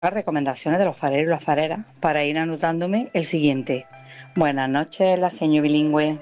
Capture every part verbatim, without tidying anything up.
Las recomendaciones de los fareros y las fareras para ir anotándome el siguiente. Buenas noches, la señora bilingüe.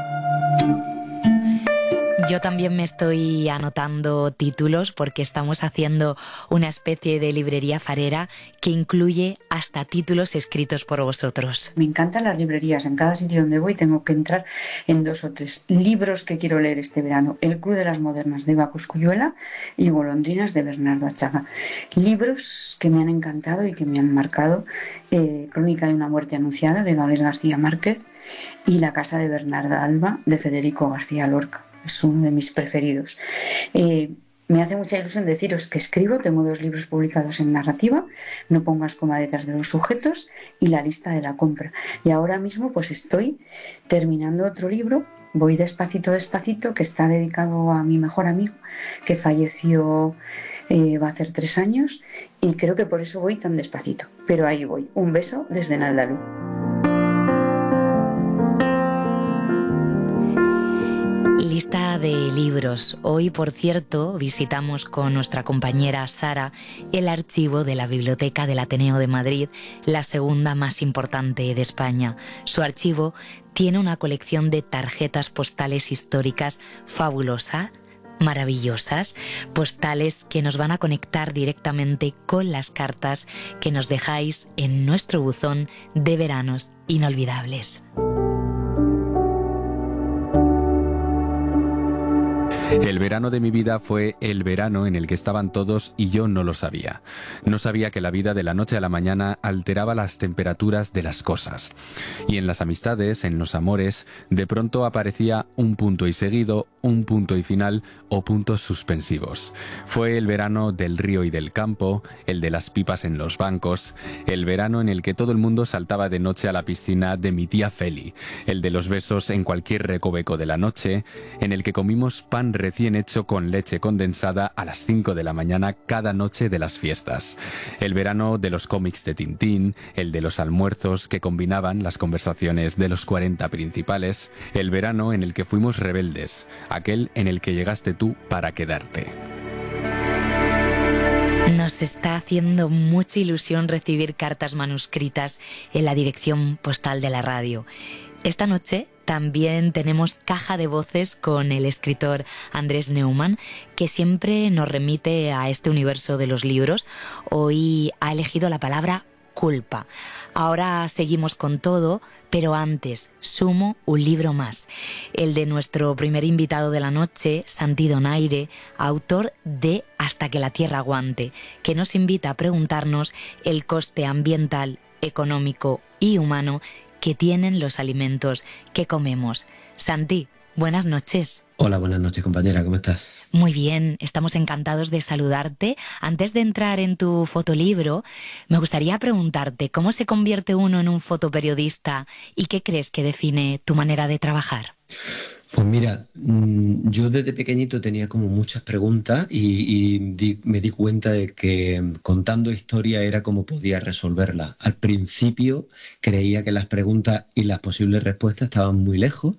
Yo también me estoy anotando títulos porque estamos haciendo una especie de librería farera que incluye hasta títulos escritos por vosotros. Me encantan las librerías. En cada sitio donde voy tengo que entrar en dos o tres libros que quiero leer este verano. El Club de las Modernas de Eva Cosculluela y Golondrinas de Bernardo Achaga. Libros que me han encantado y que me han marcado. Eh, Crónica de una muerte anunciada de Gabriel García Márquez y La casa de Bernarda Alba de Federico García Lorca. Es uno de mis preferidos. Eh, me hace mucha ilusión deciros que escribo. Tengo dos libros publicados en narrativa, No pongas comadetas de los sujetos y La lista de la compra. Y ahora mismo pues estoy terminando otro libro, voy despacito, despacito, que está dedicado a mi mejor amigo, que falleció eh, va a hacer tres años, y creo que por eso voy tan despacito. Pero ahí voy. Un beso desde Naldalú. Lista de libros. Hoy, por cierto, visitamos con nuestra compañera Sara el archivo de la Biblioteca del Ateneo de Madrid, la segunda más importante de España. Su archivo tiene una colección de tarjetas postales históricas fabulosa, maravillosas, postales que nos van a conectar directamente con las cartas que nos dejáis en nuestro buzón de veranos inolvidables. El verano de mi vida fue el verano en el que estaban todos y yo no lo sabía. No sabía que la vida de la noche a la mañana alteraba las temperaturas de las cosas. Y en las amistades, en los amores, de pronto aparecía un punto y seguido, un punto y final o puntos suspensivos. Fue el verano del río y del campo, el de las pipas en los bancos, el verano en el que todo el mundo saltaba de noche a la piscina de mi tía Feli, el de los besos en cualquier recoveco de la noche, en el que comimos pan recién hecho con leche condensada a las cinco de la mañana cada noche de las fiestas. El verano de los cómics de Tintín, el de los almuerzos que combinaban las conversaciones de los cuarenta principales, el verano en el que fuimos rebeldes, aquel en el que llegaste tú para quedarte. Nos está haciendo mucha ilusión recibir cartas manuscritas en la dirección postal de la radio. Esta noche también tenemos caja de voces con el escritor Andrés Neumann, que siempre nos remite a este universo de los libros. Hoy ha elegido la palabra culpa. Ahora seguimos con todo, pero antes sumo un libro más. El de nuestro primer invitado de la noche, Santi Donaire, autor de Hasta que la tierra aguante, que nos invita a preguntarnos el coste ambiental, económico y humano que tienen los alimentos que comemos. Santi, buenas noches. Hola, buenas noches, compañera, ¿cómo estás? Muy bien, estamos encantados de saludarte. Antes de entrar en tu fotolibro, me gustaría preguntarte cómo se convierte uno en un fotoperiodista y qué crees que define tu manera de trabajar. Pues mira, yo desde pequeñito tenía como muchas preguntas y, y di, me di cuenta de que contando historia era como podía resolverlas. Al principio creía que las preguntas y las posibles respuestas estaban muy lejos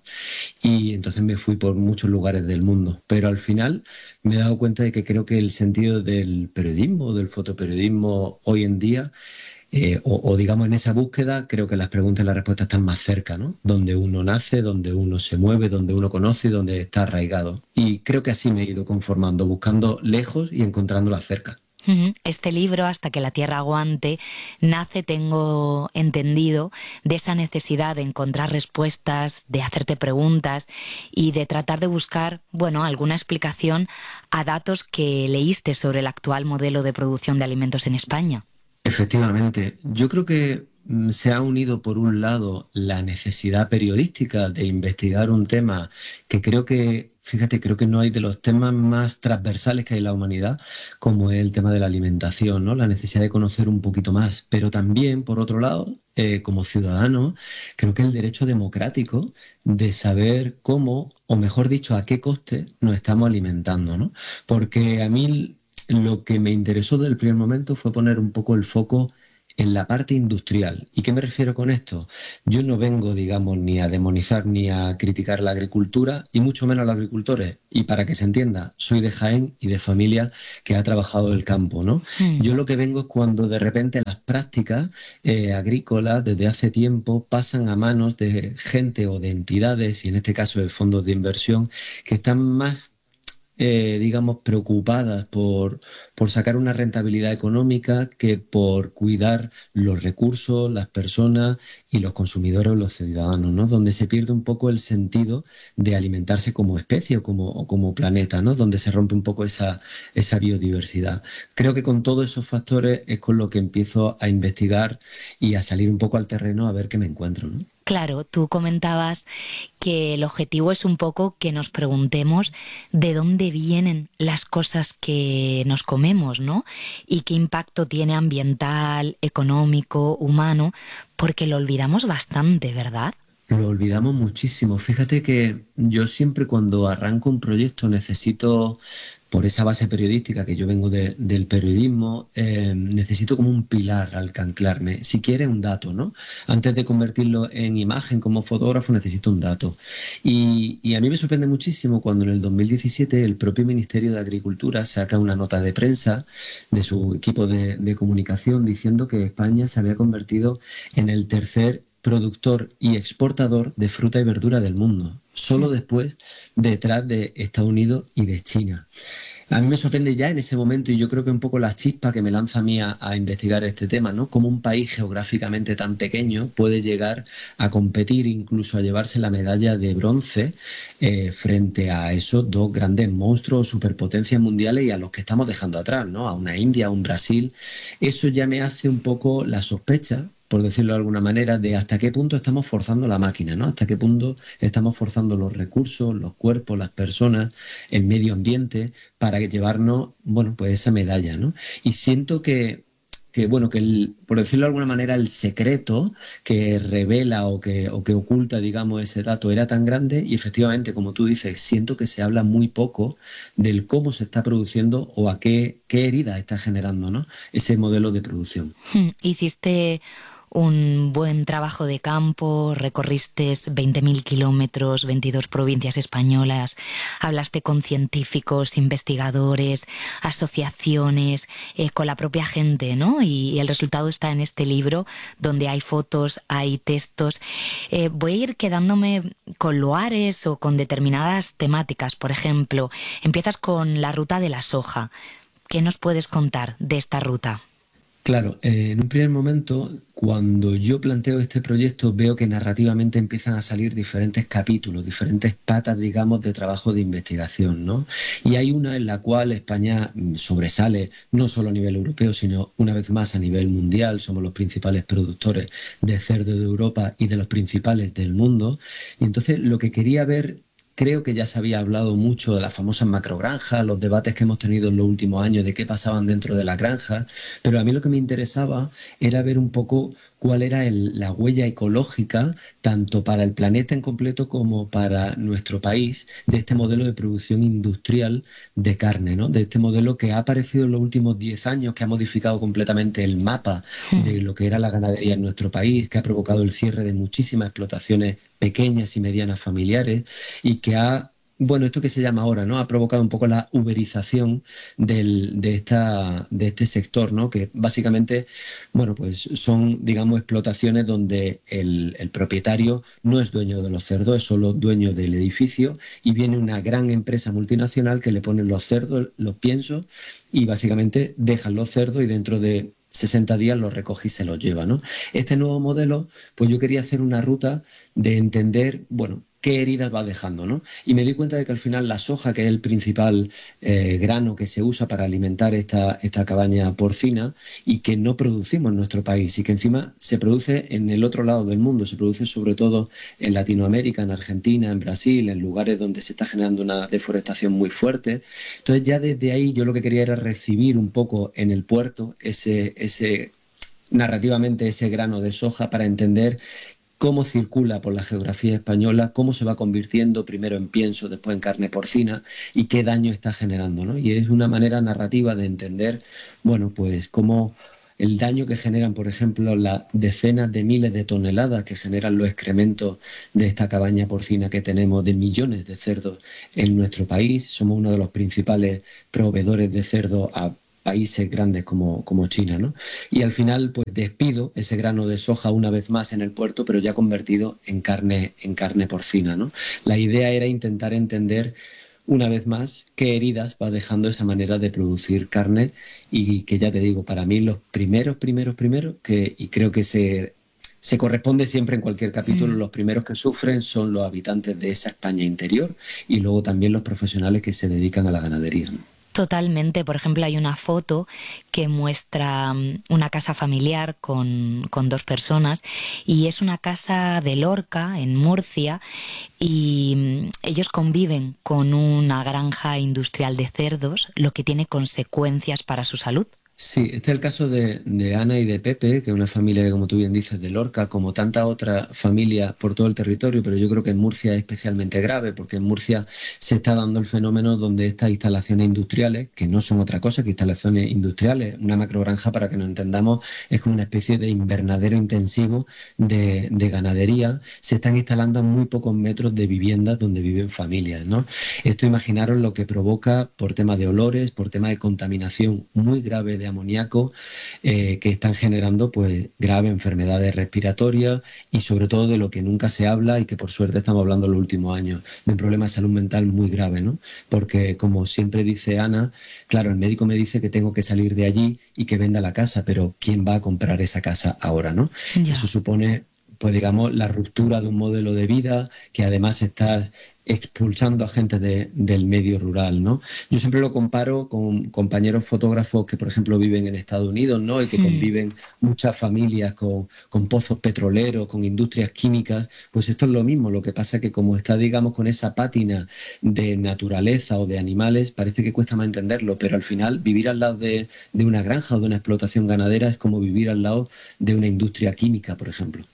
y entonces me fui por muchos lugares del mundo. Pero al final me he dado cuenta de que creo que el sentido del periodismo, del fotoperiodismo hoy en día, Eh, o, o digamos en esa búsqueda, creo que las preguntas y las respuestas están más cerca, ¿no? Donde uno nace, donde uno se mueve, donde uno conoce y donde está arraigado. Y creo que así me he ido conformando, buscando lejos y encontrándolas cerca. Este libro, Hasta que la tierra aguante, nace, tengo entendido, de esa necesidad de encontrar respuestas, de hacerte preguntas y de tratar de buscar, bueno, alguna explicación a datos que leíste sobre el actual modelo de producción de alimentos en España. Efectivamente, yo creo que se ha unido por un lado la necesidad periodística de investigar un tema que creo que, fíjate, creo que no hay de los temas más transversales que hay en la humanidad, como es el tema de la alimentación, ¿no? La necesidad de conocer un poquito más, pero también, por otro lado, eh, como ciudadano, creo que el derecho democrático de saber cómo, o mejor dicho, a qué coste nos estamos alimentando, ¿no? Porque a mí lo que me interesó desde el primer momento fue poner un poco el foco en la parte industrial. ¿Y qué me refiero con esto? Yo no vengo, digamos, ni a demonizar ni a criticar la agricultura, y mucho menos a los agricultores. Y para que se entienda, soy de Jaén y de familia que ha trabajado el campo, ¿no? Mm. Yo lo que vengo es cuando de repente las prácticas eh, agrícolas desde hace tiempo pasan a manos de gente o de entidades, y en este caso de fondos de inversión, que están más Eh, digamos, preocupadas por, por sacar una rentabilidad económica que por cuidar los recursos, las personas y los consumidores o los ciudadanos, ¿no? Donde se pierde un poco el sentido de alimentarse como especie o como, o como planeta, ¿no? Donde se rompe un poco esa, esa biodiversidad. Creo que con todos esos factores es con lo que empiezo a investigar y a salir un poco al terreno a ver qué me encuentro, ¿no? Claro, tú comentabas que el objetivo es un poco que nos preguntemos de dónde vienen las cosas que nos comemos, ¿no? Y qué impacto tiene ambiental, económico, humano, porque lo olvidamos bastante, ¿verdad? Lo olvidamos muchísimo. Fíjate que yo siempre cuando arranco un proyecto necesito, por esa base periodística que yo vengo de, del periodismo, eh, necesito como un pilar al que anclarme. Si quiere un dato, ¿no? Antes de convertirlo en imagen como fotógrafo necesito un dato. Y, y a mí me sorprende muchísimo cuando en el dos mil diecisiete el propio Ministerio de Agricultura saca una nota de prensa de su equipo de, de comunicación diciendo que España se había convertido en el tercer productor y exportador de fruta y verdura del mundo, solo después detrás de Estados Unidos y de China. A mí me sorprende ya en ese momento, y yo creo que un poco la chispa que me lanza a mí a, a investigar este tema, ¿no? Cómo un país geográficamente tan pequeño puede llegar a competir, incluso a llevarse la medalla de bronce eh, frente a esos dos grandes monstruos, superpotencias mundiales y a los que estamos dejando atrás, ¿no? A una India, a un Brasil. Eso ya me hace un poco la sospecha, por decirlo de alguna manera, de hasta qué punto estamos forzando la máquina, ¿no? Hasta qué punto estamos forzando los recursos, los cuerpos, las personas, el medio ambiente, para llevarnos, bueno, pues esa medalla, ¿no? Y siento que, que bueno, que el, por decirlo de alguna manera, el secreto que revela o que, o que oculta, digamos, ese dato era tan grande, y efectivamente, como tú dices, siento que se habla muy poco del cómo se está produciendo o a qué, qué herida está generando, ¿no? Ese modelo de producción. Hmm, hiciste un buen trabajo de campo, recorriste veinte mil kilómetros, veintidós provincias españolas, hablaste con científicos, investigadores, asociaciones, eh, con la propia gente, ¿no? Y, y el resultado está en este libro, donde hay fotos, hay textos. Eh, voy a ir quedándome con lugares o con determinadas temáticas. Por ejemplo, empiezas con la ruta de la soja. ¿Qué nos puedes contar de esta ruta? Claro, eh, en un primer momento, cuando yo planteo este proyecto, veo que narrativamente empiezan a salir diferentes capítulos, diferentes patas, digamos, de trabajo de investigación, ¿no? Y hay una en la cual España sobresale, no solo a nivel europeo, sino una vez más a nivel mundial. Somos los principales productores de cerdo de Europa y de los principales del mundo. Y entonces lo que quería ver... Creo que ya se había hablado mucho de las famosas macrogranjas, los debates que hemos tenido en los últimos años de qué pasaban dentro de la granja, pero a mí lo que me interesaba era ver un poco cuál era el, la huella ecológica, tanto para el planeta en completo como para nuestro país, de este modelo de producción industrial de carne, ¿no? De este modelo que ha aparecido en los últimos diez años, que ha modificado completamente el mapa de lo que era la ganadería en nuestro país, que ha provocado el cierre de muchísimas explotaciones pequeñas y medianas familiares, y que ha, bueno, esto que se llama ahora, ¿no? Ha provocado un poco la uberización del, de, esta, de este sector, ¿no? Que básicamente, bueno, pues son, digamos, explotaciones donde el, el propietario no es dueño de los cerdos, es solo dueño del edificio, y viene una gran empresa multinacional que le pone los cerdos, los piensos, y básicamente dejan los cerdos y dentro de sesenta días los recoge y se los lleva, ¿no? Este nuevo modelo, pues yo quería hacer una ruta de entender, bueno, qué heridas va dejando, ¿no? Y me di cuenta de que al final la soja, que es el principal eh, grano que se usa para alimentar esta, esta cabaña porcina, y que no producimos en nuestro país, y que encima se produce en el otro lado del mundo, se produce sobre todo en Latinoamérica, en Argentina, en Brasil, en lugares donde se está generando una deforestación muy fuerte. Entonces ya desde ahí yo lo que quería era recibir un poco en el puerto ese, ese narrativamente ese grano de soja para entender cómo circula por la geografía española, cómo se va convirtiendo primero en pienso, después en carne porcina, y qué daño está generando, ¿no? Y es una manera narrativa de entender, bueno, pues cómo el daño que generan, por ejemplo, las decenas de miles de toneladas que generan los excrementos de esta cabaña porcina que tenemos, de millones de cerdos en nuestro país. Somos uno de los principales proveedores de cerdo a países grandes como, como China, ¿no? Y al final, pues despido ese grano de soja una vez más en el puerto, pero ya convertido en carne, en carne porcina, ¿no? La idea era intentar entender una vez más qué heridas va dejando esa manera de producir carne, y que ya te digo, para mí los primeros, primeros, primeros, que y creo que se, se corresponde siempre en cualquier capítulo, mm. los primeros que sufren son los habitantes de esa España interior, y luego también los profesionales que se dedican a la ganadería, ¿no? Totalmente. Por ejemplo, hay una foto que muestra una casa familiar con, con dos personas, y es una casa de Lorca, en Murcia, y ellos conviven con una granja industrial de cerdos, lo que tiene consecuencias para su salud. Sí, este es el caso de, de Ana y de Pepe, que es una familia, como tú bien dices, de Lorca, como tanta otra familia por todo el territorio, pero yo creo que en Murcia es especialmente grave, porque en Murcia se está dando el fenómeno donde estas instalaciones industriales, que no son otra cosa que instalaciones industriales, una macrogranja, para que nos entendamos, es como una especie de invernadero intensivo de, de ganadería, se están instalando a muy pocos metros de viviendas donde viven familias, ¿no? Esto, imaginaros lo que provoca por tema de olores, por tema de contaminación muy grave de amoníaco, eh, que están generando pues graves enfermedades respiratorias, y sobre todo de lo que nunca se habla y que por suerte estamos hablando en los últimos años, de un problema de salud mental muy grave, ¿no? Porque, como siempre dice Ana, claro, el médico me dice que tengo que salir de allí y que venda la casa, pero ¿quién va a comprar esa casa ahora, no? Yeah. Eso supone, pues digamos, la ruptura de un modelo de vida, que además está expulsando a gente de, del medio rural, ¿no? Yo siempre lo comparo con compañeros fotógrafos que, por ejemplo, viven en Estados Unidos, ¿no? Y que mm. conviven muchas familias con, con pozos petroleros, con industrias químicas. Pues esto es lo mismo. Lo que pasa es que, como está, digamos, con esa pátina de naturaleza o de animales, parece que cuesta más entenderlo, pero al final vivir al lado de, de una granja o de una explotación ganadera es como vivir al lado de una industria química, por ejemplo.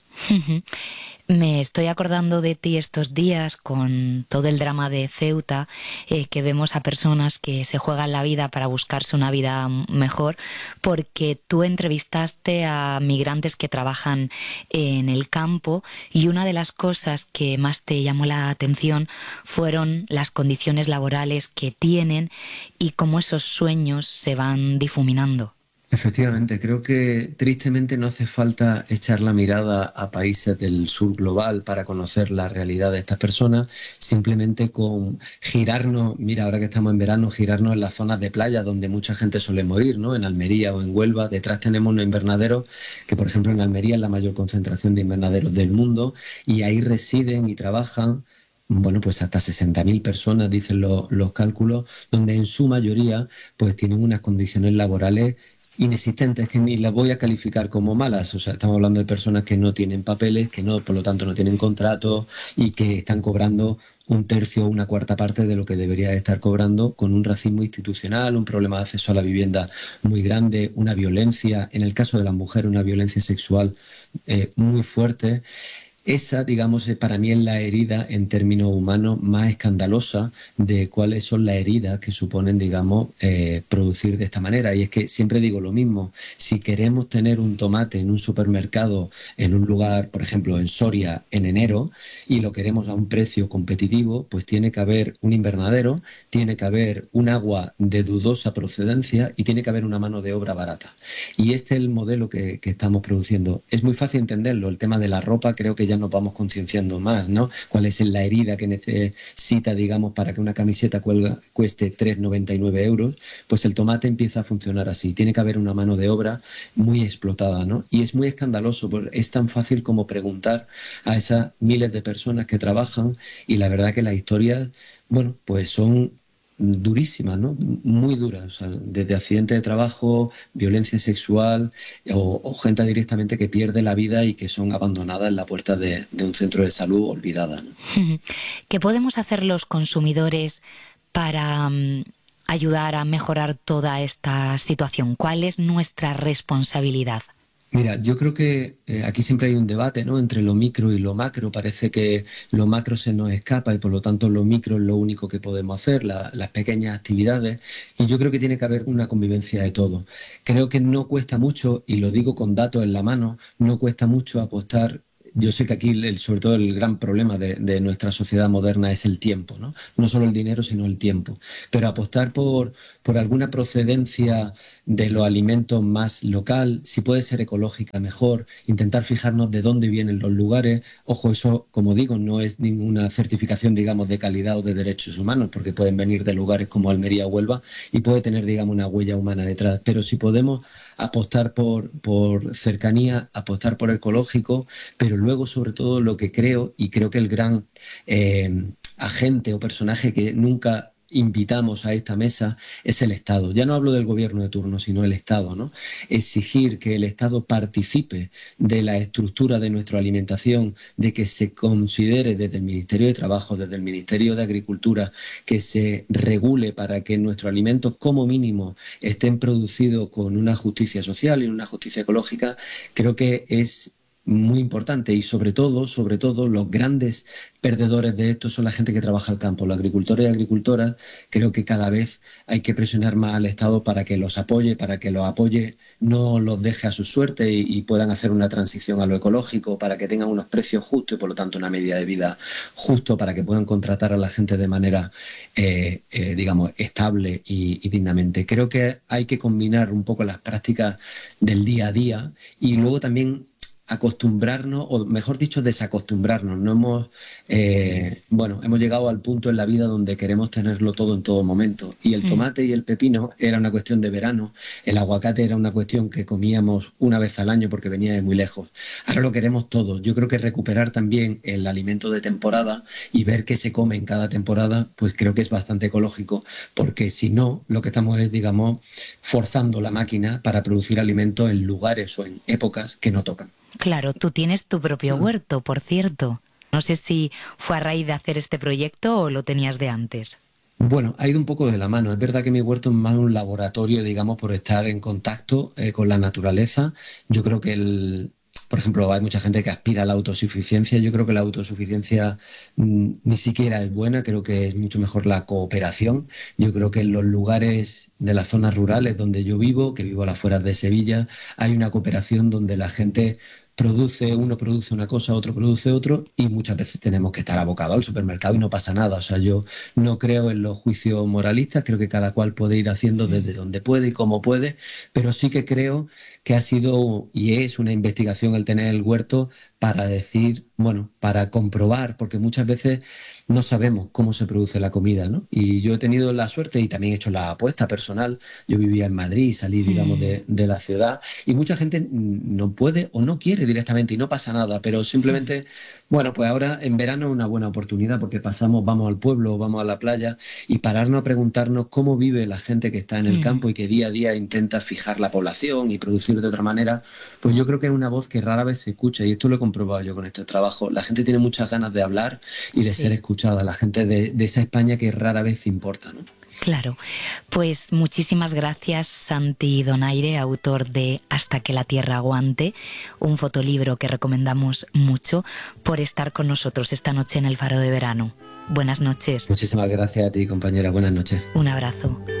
Me estoy acordando de ti estos días con todo el drama de Ceuta, eh, que vemos a personas que se juegan la vida para buscarse una vida mejor, porque tú entrevistaste a migrantes que trabajan en el campo, y una de las cosas que más te llamó la atención fueron las condiciones laborales que tienen y cómo esos sueños se van difuminando. Efectivamente, creo que tristemente no hace falta echar la mirada a países del sur global para conocer la realidad de estas personas, simplemente con girarnos, mira, ahora que estamos en verano, girarnos en las zonas de playa donde mucha gente solemos ir, ¿no? En Almería o en Huelva, detrás tenemos unos invernaderos, que por ejemplo en Almería es la mayor concentración de invernaderos del mundo, y ahí residen y trabajan, bueno, pues hasta sesenta mil personas, dicen los, los cálculos, donde en su mayoría pues tienen unas condiciones laborales inexistentes, que ni las voy a calificar como malas. O sea, estamos hablando de personas que no tienen papeles, que no, por lo tanto no tienen contrato, y que están cobrando un tercio o una cuarta parte de lo que debería estar cobrando, con un racismo institucional, un problema de acceso a la vivienda muy grande, una violencia, en el caso de las mujeres, una violencia sexual eh, muy fuerte. Esa, digamos, para mí es la herida en términos humanos más escandalosa de cuáles son las heridas que suponen, digamos, eh, producir de esta manera. Y es que siempre digo lo mismo: si queremos tener un tomate en un supermercado, en un lugar, por ejemplo, en Soria, en enero, y lo queremos a un precio competitivo, pues tiene que haber un invernadero, tiene que haber un agua de dudosa procedencia y tiene que haber una mano de obra barata. Y este es el modelo que, que estamos produciendo. Es muy fácil entenderlo. El tema de la ropa, creo que ya nos vamos concienciando más, ¿no? ¿Cuál es la herida que necesita, digamos, para que una camiseta cuelga, cueste tres noventa y nueve euros? Pues el tomate empieza a funcionar así. Tiene que haber una mano de obra muy explotada, ¿no? Y es muy escandaloso, porque es tan fácil como preguntar a esas miles de personas que trabajan, y la verdad que las historias, bueno, pues son durísimas, ¿no? Muy duras, o sea, desde accidentes de trabajo, violencia sexual, o, o gente directamente que pierde la vida y que son abandonadas en la puerta de, de un centro de salud olvidada, ¿no? ¿Qué podemos hacer los consumidores para um, ayudar a mejorar toda esta situación? ¿Cuál es nuestra responsabilidad? Mira, yo creo que eh, aquí siempre hay un debate, ¿no?, entre lo micro y lo macro. Parece que lo macro se nos escapa y por lo tanto lo micro es lo único que podemos hacer, la, las pequeñas actividades. Y yo creo que tiene que haber una convivencia de todo. Creo que no cuesta mucho, y lo digo con datos en la mano, no cuesta mucho apostar. Yo sé que aquí, el, sobre todo, el gran problema de, de nuestra sociedad moderna es el tiempo, ¿no? No solo el dinero, sino el tiempo. Pero apostar por, por alguna procedencia de los alimentos más local, si puede ser ecológica, mejor. Intentar fijarnos de dónde vienen los lugares. Ojo, eso, como digo, no es ninguna certificación, digamos, de calidad o de derechos humanos, porque pueden venir de lugares como Almería o Huelva y puede tener, digamos, una huella humana detrás. Pero si podemos apostar por, por cercanía, apostar por ecológico, pero luego, sobre todo, lo que creo, y creo que el gran eh, agente o personaje que nunca invitamos a esta mesa es el Estado. Ya no hablo del gobierno de turno, sino el Estado, ¿no? Exigir que el Estado participe de la estructura de nuestra alimentación, de que se considere desde el Ministerio de Trabajo, desde el Ministerio de Agricultura, que se regule para que nuestros alimentos, como mínimo, estén producidos con una justicia social y una justicia ecológica, creo que es muy importante. Y sobre todo, sobre todo, los grandes perdedores de esto son la gente que trabaja al campo, los agricultores y agricultoras. Creo que cada vez hay que presionar más al Estado para que los apoye, para que los apoye, no los deje a su suerte y, y puedan hacer una transición a lo ecológico, para que tengan unos precios justos y por lo tanto una media de vida justo, para que puedan contratar a la gente de manera, eh, eh, digamos, estable y, y dignamente. Creo que hay que combinar un poco las prácticas del día a día y luego también acostumbrarnos, o mejor dicho, desacostumbrarnos. No hemos, eh, bueno, hemos llegado al punto en la vida donde queremos tenerlo todo en todo momento. Y el tomate y el pepino era una cuestión de verano, el aguacate era una cuestión que comíamos una vez al año porque venía de muy lejos. Ahora lo queremos todo. Yo creo que recuperar también el alimento de temporada y ver qué se come en cada temporada, pues creo que es bastante ecológico, porque si no, lo que estamos es, digamos, forzando la máquina para producir alimentos en lugares o en épocas que no tocan. Claro, tú tienes tu propio huerto, por cierto. No sé si fue a raíz de hacer este proyecto o lo tenías de antes. Bueno, ha ido un poco de la mano. Es verdad que mi huerto es más un laboratorio, digamos, por estar en contacto eh, con la naturaleza. Yo creo que el... Por ejemplo, hay mucha gente que aspira a la autosuficiencia. Yo creo que la autosuficiencia mmm, ni siquiera es buena. Creo que es mucho mejor la cooperación. Yo creo que en los lugares de las zonas rurales donde yo vivo, que vivo a las afueras de Sevilla, hay una cooperación donde la gente produce, uno produce una cosa, otro produce otro, y muchas veces tenemos que estar abocados al supermercado y no pasa nada. O sea, yo no creo en los juicios moralistas, creo que cada cual puede ir haciendo desde donde puede y como puede, pero sí que creo que ha sido y es una investigación el tener el huerto para decir, bueno, para comprobar, porque muchas veces no sabemos cómo se produce la comida, ¿no? Y yo he tenido la suerte y también he hecho la apuesta personal. Yo vivía en Madrid y salí, digamos, de, de la ciudad, y mucha gente no puede o no quiere directamente y no pasa nada, pero simplemente, bueno, pues ahora en verano es una buena oportunidad porque pasamos, vamos al pueblo, vamos a la playa y pararnos a preguntarnos cómo vive la gente que está en el mm. campo y que día a día intenta fijar la población y producir de otra manera. Pues yo creo que es una voz que rara vez se escucha, y esto lo he comprobado yo con este trabajo. La gente tiene muchas ganas de hablar y de sí. ser escuchada, la gente de, de esa España que rara vez importa, ¿no? Claro, pues muchísimas gracias, Santi Donaire, autor de Hasta que la tierra aguante, un fotolibro que recomendamos mucho, por estar con nosotros esta noche en el Faro de Verano. Buenas noches. Muchísimas gracias a ti, compañera. Buenas noches. Un abrazo.